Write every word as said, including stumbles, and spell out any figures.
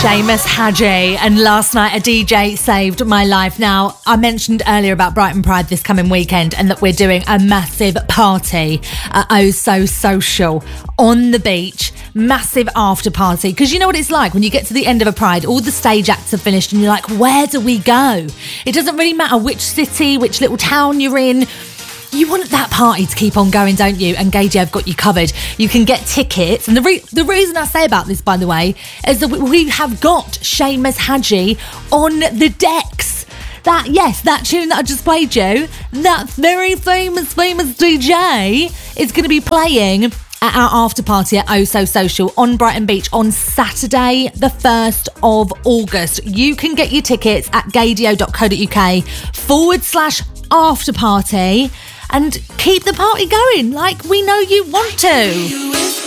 Seamus Haji, and last night a D J saved my life. Now, I mentioned earlier about Brighton Pride this coming weekend and that we're doing a massive party at Oh So Social on the beach. Massive after party, because you know what it's like when you get to the end of a Pride, all the stage acts are finished and you're like, where do we go? It doesn't really matter which city, which little town you're in. You want that party to keep on going, don't you? And Gagey, I've got you covered. You can get tickets. And the re- the reason I say about this, by the way, is that we have got Seamus Haji on the decks. That, yes, that tune that I just played you, that very famous, famous D J is going to be playing at our after party at Oh So Social on Brighton Beach on Saturday, the first of August. You can get your tickets at gadio.co.uk forward slash after party and keep the party going like we know you want to.